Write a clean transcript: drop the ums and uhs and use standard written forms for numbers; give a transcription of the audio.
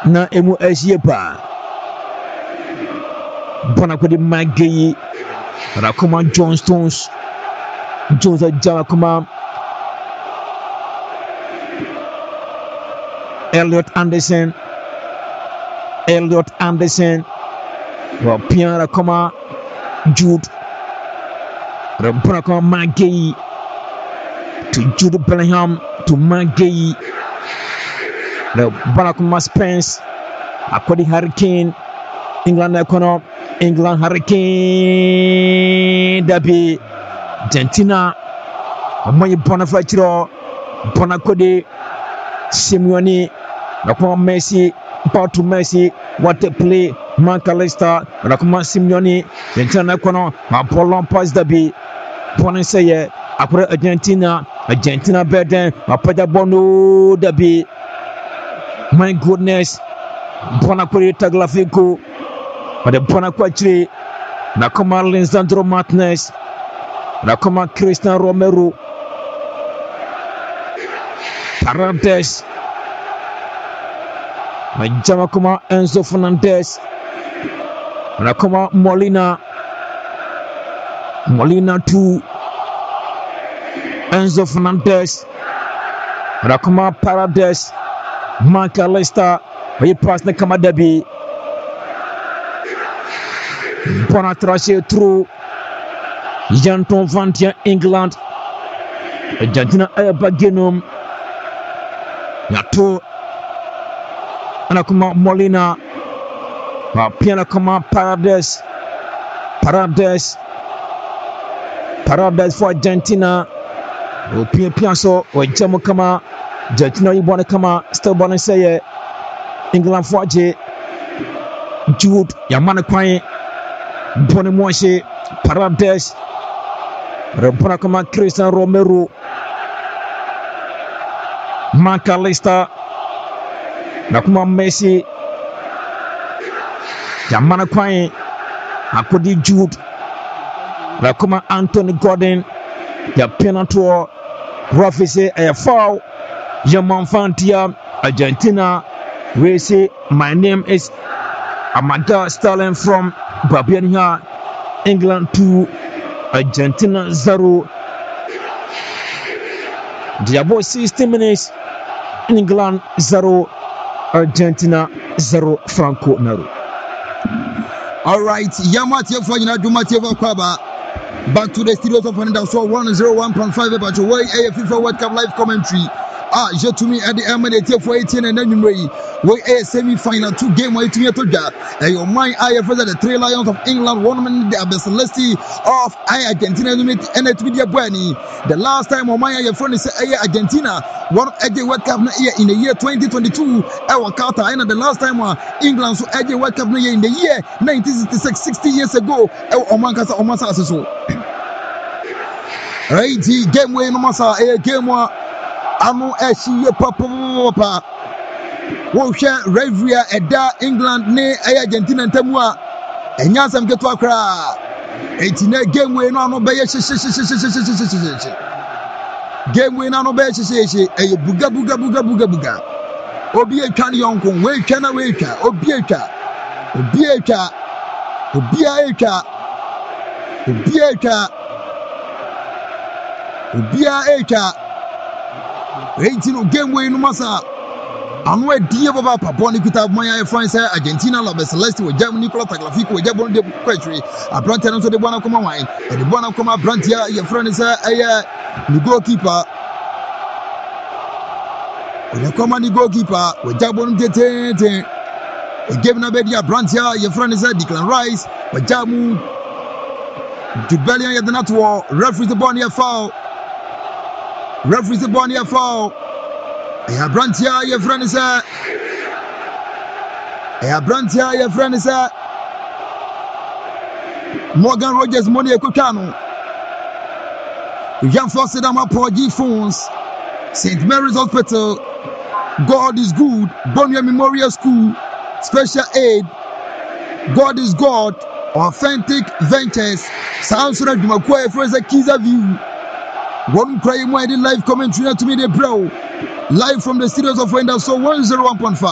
na emu Asia Bona kodi Maggi Rakuma John Stones Joseph Jamakuma Elliot Anderson wa Pierre Rakuma Jude Bona koma Maggi to Jude Bellingham to Maggi Bona koma Spence akodi Hurricane England Hurricane Dabi Argentina Amoy Bonafachiro Bonakode Simeone Nakuma Messi Patu Messi what a play Mancalista Nakuma Simeone Argentina kono Apollon Pass Dabi Bonaseye Akure Argentina Beden Apada Bono Dabi my goodness Bonakode Tagliafico but the Bonaquachri Nakoma Lisandro Martinez Nakoma Christian Romero Paredes Jamakoma Enzo Fernandez Nakoma Molina 2 Enzo Fernandez Nakoma Paredes Mancalista we pass na kama Dabi Bona tracer through Janton Vantia England Argentina Bagenum Yato Anakuma Molina Piana Kama Paredes for Argentina Pianso or Jamukama Argentina Ibona Kama still Bona say England for J Jude Yamana Kwai Bonimoche Paredes Repona kama Christian Romero Mancalista Nakuma Messi Yamana Kwai Akodi Jude Nakuma Anthony Gordon Ya penalty Rafise a foul Yamanfantia Argentina we say my name is Amada Sterling from Babiania England 2 Argentina 0 Diabo 60 minutes England 0 Argentina 0 Franco Naro. Alright, Yamatia for Dumativa Kwaba. Back to the studios of Ananda so 101.5 about your way FIFA World Cup live commentary. Je to me at the Emirate for 18 and then you way a semi-final 2 game way to me to that. And your mind I have the 3 Lions of England 1 minute the Celesti of Argentina and it with your Bueni. The last time on my friend is Argentina one of the World Cup in the year 2022 our Qatar and the last time England so the World Cup in the year 1966 60 years ago Omankasa Omasa so. Right, game way no masa game Amo Eshi Papa Wosha Revia Eda England ne Argentina Temua Enyasam Ketwa Kra 18 game we no be game we no be buga obi etwa ne yonko we twa na we twa obi etwa 18 game way no masa anwe die baba papa ni kuta moya France Argentina la Celeste with Germany Nicolas Tagliafico with Jabon de Quetri Abrante no so de bona koma wine e de bona koma Abrante ya friend is the goalkeeper the command goalkeeper with Jabon de e game na be dia Abrante ya friend is Declan Rice with Jamu Dubelian ya de natwo referee the bon ya foul referee the bon ya foul Abrantia, your friend is Abrantia, your friend is Morgan Rogers Money Cocano. Young Fossidama Porgy Phones, St. Mary's Hospital, God is Good, Bonia Memorial School, Special Aid, God is God, Authentic Ventures, Samsung Dumakwe Fraser Kiza View. One cry live commentary to me, the bro. Live from the studios of Wendell, so 101.5.